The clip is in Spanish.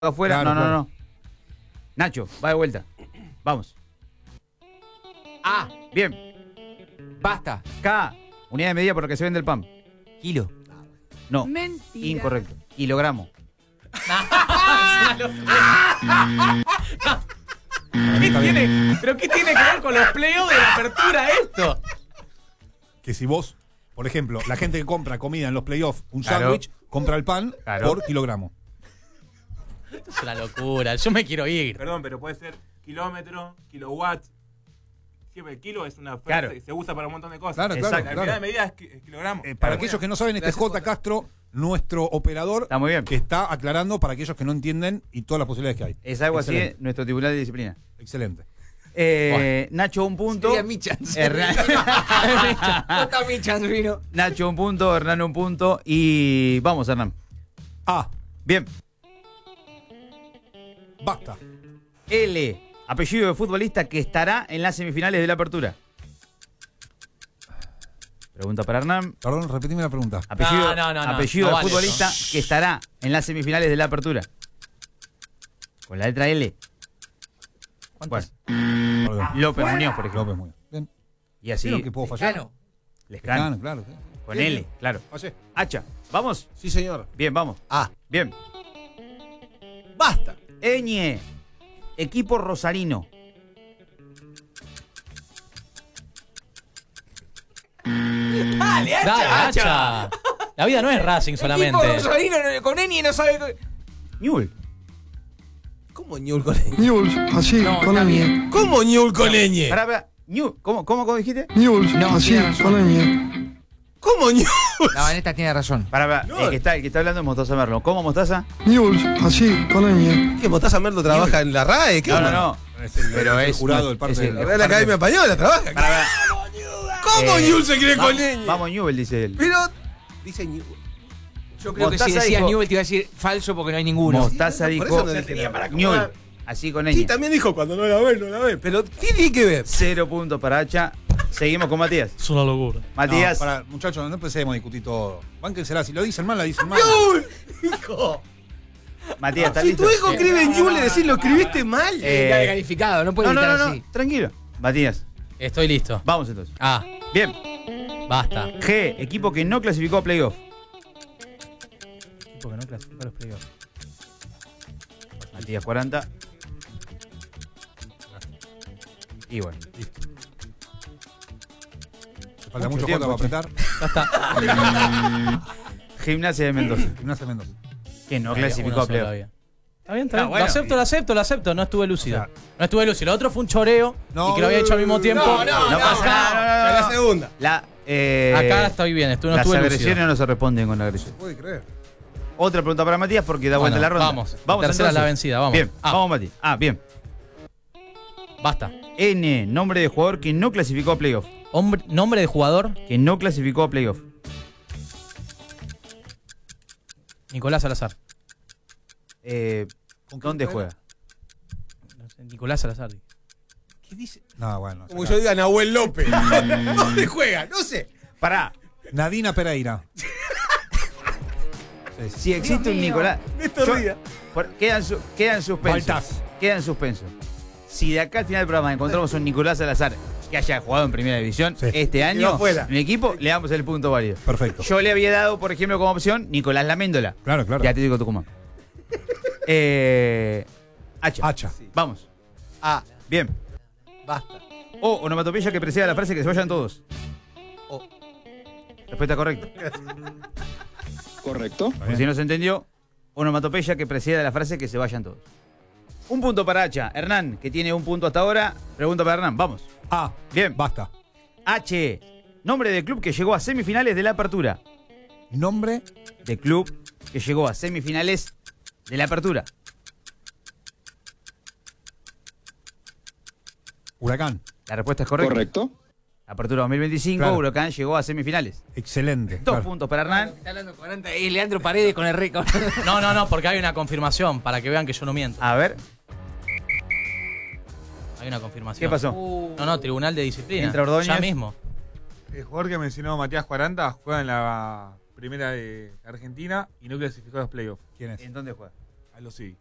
afuera. Claro, no, claro. no. Nacho, va de vuelta. Vamos. A. Bien. Basta. K. Unidad de medida por lo que se vende el pan. Kilo. No. Mentira. Incorrecto. Kilogramo. ¿Pero qué tiene que ver con los playoffs de la apertura esto? Que si vos, por ejemplo, la gente que compra comida en los playoffs, un Claro. sándwich, compra el pan Claro. por kilogramo. Esto es una locura. Yo me quiero ir. Perdón, pero puede ser kilómetro, kilowatts. Siempre el kilo es una frase Claro. que se usa para un montón de cosas. Claro, Exacto. La claro. unidad de claro. medida es kilogramo. Para aquellos que no saben, este es J. Castro, nuestro operador, Está muy bien. que está aclarando para aquellos que no entienden y todas las posibilidades que hay. Es algo así, Excelente. nuestro tribunal de disciplina. Excelente. Nacho, un punto. Sería Michans. Hernán- J. Michans vino. Nacho, un punto. Hernán, un punto. Y vamos, Hernán. A. Bien. Basta. L. Apellido de futbolista que estará en las semifinales de la apertura. Pregunta para Hernán. Perdón, repetime la pregunta. Apellido, No, apellido no de vale futbolista que estará en las semifinales de la apertura. Con la letra L. Bueno, Perdón. López Muñoz, por ejemplo. López muy bien. Y así. ¿Vieron que puedo fallar? Claro. Lescano. Claro. Con L, claro. Fallé. Hacha. ¿Vamos? Sí, señor. Bien, vamos. A. Bien. Basta. Eñe. Equipo rosarino. Dale, hacha. La vida no es Racing solamente. Con Eni no sabe. Newell. ¿Cómo ñul con leñe? News, así, No, con está la bien. ¿Cómo ñul con leñe? Pará. Newell. ¿Cómo dijiste? News, No, así, tiene razón. con la mía. ¿Cómo ñul? La Vanetta tiene razón. Pará. El que está hablando es Mostaza Merlo. ¿Cómo Mostaza? News, así, con la mía. ¿Qué, Mostaza Merlo trabaja en la RAE? ¿Qué No, onda? no. Pero el es jurado no, del parte es el- del- La Real Academia Española trabaja. Pará. ¿Cómo ñul se quiere con Vamos, leñe? vamos Newell, dice él. Pero dice ñul. Yo creo que si Mostaza decías dijo- Newell te iba a decir falso porque no hay ninguno. Mostaza Por dijo eso no dije nada. Newell. Así con Sí, Eñe. también dijo cuando no la ve, no la ve. Pero ¿qué tiene que ver? 0 puntos para Hacha. Seguimos con Matías. Es una locura. Matías. No, para, muchachos, no empecemos a discutir todo. Bánquensela. Si lo dicen mal, la dicen mal. ¡Ñul! Hijo. Matías, ¿estás Si listo? tu hijo escribe ñul, le decís lo escribiste mal. Ya calificado, no puede No, estar no, así. tranquilo. Matías, Estoy listo. vamos entonces. A. Bien. Basta. G, equipo que no clasificó a playoff. Equipo que no clasificó a los playoffs. Matías 40. Y bueno. Falta mucho tiempo, J para apretar. Ya está. Gimnasia de Mendoza, Gimnasia Mendoza. que no Uno clasificó solo a playoff. había. Está bien, está No, bien. bueno. Lo acepto. No estuve lúcido. O sea, No estuve lúcido. Lo otro fue un choreo No, y que lo había hecho al mismo tiempo. No pasa nada. La segunda. Acá estoy bien, no Las estuve agresiones lúcido. no se responden con la agresión. puede creer. Otra pregunta para Matías porque da vuelta Bueno, la ronda. vamos. Vamos Tercera es la entonces. vencida, vamos. Bien, Ah. vamos Matías. Bien. Basta. N, nombre de jugador que no clasificó a playoff. Nombre de jugador, Que no clasificó a playoff. Nicolás Salazar. ¿Dónde juega? No sé, Nicolás Salazar. ¿Qué dice? No, bueno. Como yo diga Nahuel López. ¿Dónde juega? No sé. Pará. Nadina Pereira. Sí, sí. Si existe un Nicolás. Néstor Yo- Díaz. Queda en suspenso. Baltaz. Queda en suspenso. Si de acá al final del programa encontramos un Nicolás Salazar que haya jugado en primera división Sí. este año afuera. en el equipo, le damos el punto válido. Perfecto. Yo le había dado, por ejemplo, como opción Nicolás Laméndola. Claro, claro. De Atlético Tucumán. Hacha. Hacha. Vamos. A. Bien. Basta. O onomatopeya que preceda la frase que se vayan todos. O. Respuesta correcta. Correcto. Por si no se entendió, onomatopeya que preceda la frase que se vayan todos. Un punto para Hacha. Hernán, que tiene un punto hasta ahora. Pregunta para Hernán. Vamos. A. Bien. Basta. H. Nombre de club que llegó a semifinales de la apertura. Nombre. De club que llegó a semifinales de la apertura. Huracán. La respuesta es correcta. Correcto. Apertura 2025, Claro. Huracán llegó a semifinales. Excelente. 2 claro. puntos para Hernán. Está hablando con Anta y Leandro Paredes con el récord. No, porque hay una confirmación para que vean que yo no miento. A ver, Hay una confirmación. ¿qué pasó? No, Tribunal de Disciplina. Entra Ordóñez. Ya mismo. El jugador que mencionó Matías 40 juega en la primera de Argentina y no clasificó a los playoffs. ¿Quién es? ¿En dónde juega? A los sí.